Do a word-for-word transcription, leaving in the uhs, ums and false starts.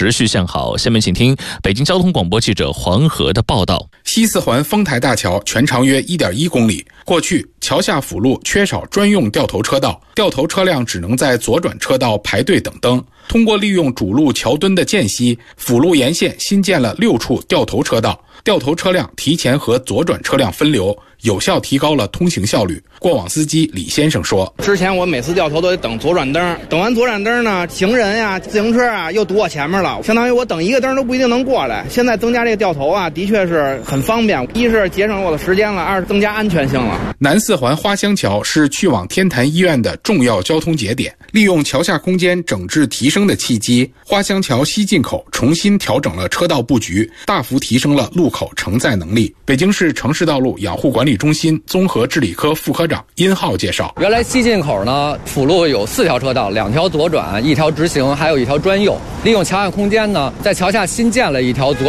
持续向好。下面请听北京交通广播记者黄河的报道。 西四环丰台大桥全长约 一点一公里，过去桥下辅路缺少专用掉头车道，掉头车辆只能在左转车道排队等灯。通过利用主路桥墩的间隙，辅路沿线新建了六处掉头车道，掉头车辆提前和左转车辆分流，有效提高了通行效率。过往司机李先生说， 之前我每次掉头都得等左转灯，等完左转灯呢，行人呀、自行车啊又堵我前面了，相当于我等一个灯都不一定能过来。现在增加这个掉头啊，的确是很方便，一是节省我的时间了，二是增加安全性了。 南四环花乡桥是去往天坛医院的重要交通节点，利用桥下空间整治提升的契机，花乡桥西进口重新调整了车道布局，大幅提升了路口承载能力。北京市城市道路养护管理中心综合治理科副科长殷浩介绍， 原来西进口呢，辅路有四条车道，两条左转，一条直行，还有一条专用。利用桥下空间呢，在桥下新建了一条左